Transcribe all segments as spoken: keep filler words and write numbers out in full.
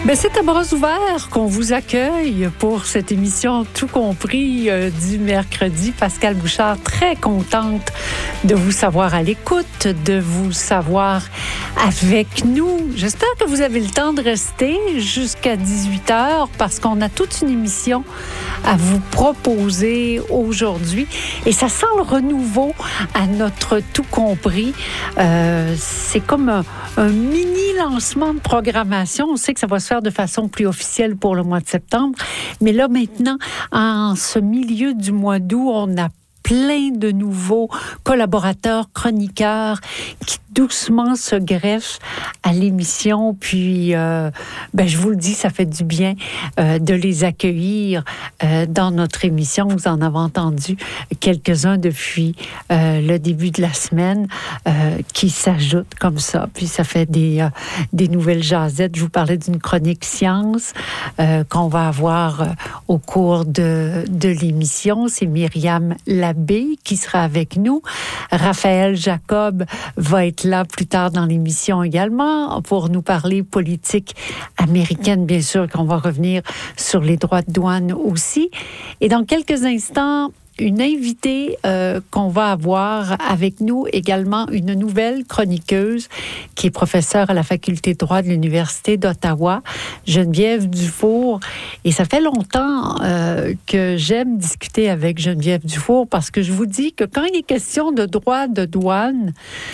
Ben, c'est à bras ouverts qu'on vous accueille pour cette émission Tout compris euh, du mercredi. Pascal Bouchard, très contente de vous savoir à l'écoute, de vous savoir avec nous. J'espère que vous avez le temps de rester jusqu'à dix-huit heures parce qu'on a toute une émission à vous proposer aujourd'hui. Et ça sent le renouveau à notre Tout compris. Euh, c'est comme un, un mini lancement de programmation. On sait que ça va se faire de façon plus officielle pour le mois de septembre. Mais là, maintenant, en ce milieu du mois d'août, on a plein de nouveaux collaborateurs, chroniqueurs qui doucement se greffent à l'émission. Puis, euh, ben, je vous le dis, ça fait du bien euh, de les accueillir euh, dans notre émission. Vous en avez entendu quelques-uns depuis euh, le début de la semaine euh, qui s'ajoutent comme ça. Puis, ça fait des, euh, des nouvelles jasettes. Je vous parlais d'une chronique science euh, qu'on va avoir euh, au cours de, de l'émission. C'est Myriam Labbé qui sera avec nous. Raphaël Jacob va être là plus tard dans l'émission également pour nous parler politique américaine, bien sûr qu'on va revenir sur les droits de douane aussi. Et dans quelques instants, une invitée euh, qu'on va avoir avec nous, également une nouvelle chroniqueuse qui est professeure à la faculté de droit de l'Université d'Ottawa, Geneviève Dufour. Et ça fait longtemps euh, que j'aime discuter avec Geneviève Dufour parce que je vous dis que quand il est question de droit de douane,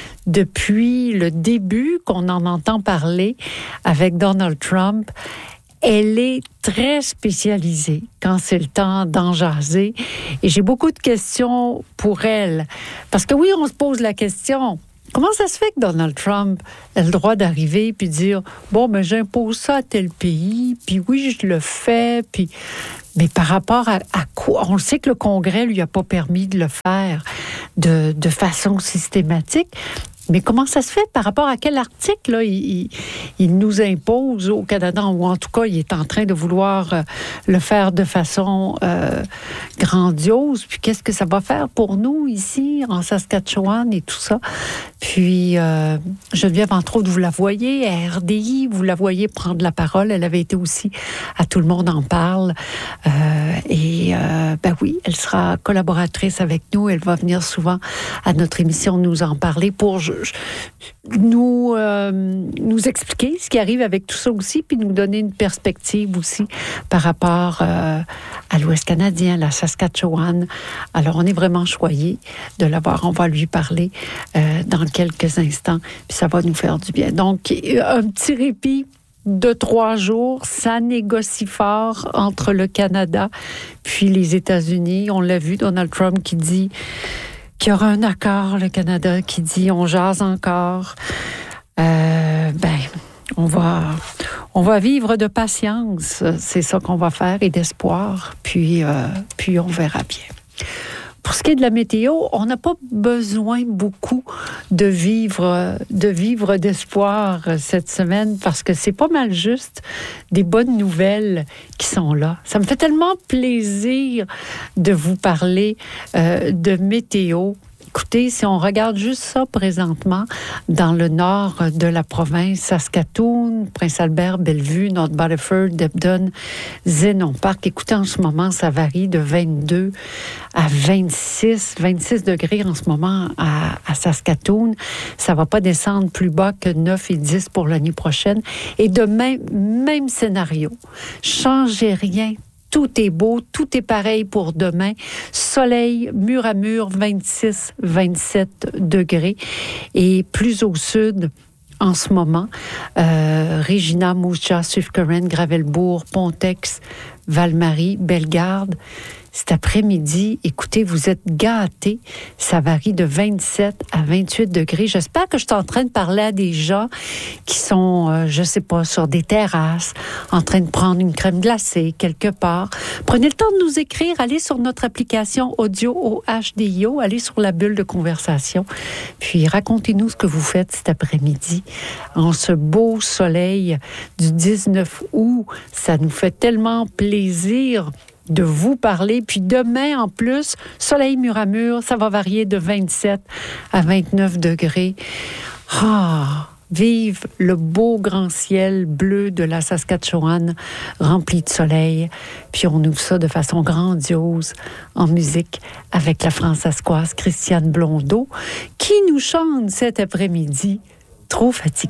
depuis le début qu'on en entend parler avec Donald Trump, elle est très spécialisée quand c'est le temps d'en jaser. Et j'ai beaucoup de questions pour elle. Parce que oui, on se pose la question, comment ça se fait que Donald Trump a le droit d'arriver puis dire « Bon, ben j'impose ça à tel pays, puis oui, je le fais, puis... » Mais par rapport à, à quoi? On le sait que le Congrès lui a pas permis de le faire de, de façon systématique. Mais comment ça se fait? Par rapport à quel article là, il, il, il nous impose au Canada, ou en tout cas, il est en train de vouloir euh, le faire de façon euh, grandiose. Puis qu'est-ce que ça va faire pour nous ici, en Saskatchewan et tout ça? Puis, euh, Geneviève, entre autres, vous la voyez à R D I, vous la voyez prendre la parole. Elle avait été aussi à Tout le monde en parle. Euh, et, euh, ben oui, elle sera collaboratrice avec nous. Elle va venir souvent à notre émission nous en parler pour nous, euh, nous expliquer ce qui arrive avec tout ça aussi, puis nous donner une perspective aussi par rapport euh, à l'Ouest canadien, à la Saskatchewan. Alors, on est vraiment choyés de l'avoir. On va lui parler euh, dans quelques instants, puis ça va nous faire du bien. Donc, un petit répit de trois jours, ça négocie fort entre le Canada puis les États-Unis. On l'a vu, Donald Trump qui dit qu'il y aura un accord, le Canada qui dit on jase encore. Euh, ben, on va, on va vivre de patience, c'est ça qu'on va faire, et d'espoir, puis, euh, puis on verra bien. Pour ce qui est de la météo, on n'a pas besoin beaucoup de vivre, de vivre d'espoir cette semaine parce que c'est pas mal juste des bonnes nouvelles qui sont là. Ça me fait tellement plaisir de vous parler euh, de météo. Écoutez, si on regarde juste ça présentement, dans le nord de la province, Saskatoon, Prince-Albert, Bellevue, North Battleford, Debden, Zénon Park, écoutez, en ce moment, ça varie de vingt-deux à vingt-six, vingt-six degrés en ce moment à, à Saskatoon. Ça va pas descendre plus bas que neuf et dix pour l'année prochaine. Et demain, même scénario. Changez rien. Tout est beau, tout est pareil pour demain. Soleil, mur à mur, vingt-six, vingt-sept degrés. Et plus au sud, en ce moment, euh, Regina, Moose Jaw, Swift Current, Gravelbourg, Pontex, Val-Marie, Bellegarde. Cet après-midi, écoutez, vous êtes gâtés. Ça varie de vingt-sept à vingt-huit degrés. J'espère que je suis en train de parler à des gens qui sont, euh, je sais pas, sur des terrasses, en train de prendre une crème glacée quelque part. Prenez le temps de nous écrire. Allez sur notre application audio O H D I O. Allez sur la bulle de conversation. Puis racontez-nous ce que vous faites cet après-midi. En ce beau soleil du dix-neuf août, ça nous fait tellement plaisir de vous parler. Puis demain, en plus, soleil mur à mur, ça va varier de vingt-sept à vingt-neuf degrés. Ah, Vive le beau grand ciel bleu de la Saskatchewan, rempli de soleil. Puis on ouvre ça de façon grandiose en musique avec la fransaskoise Christiane Blondeau, qui nous chante cet après-midi « Trop fatiguée ».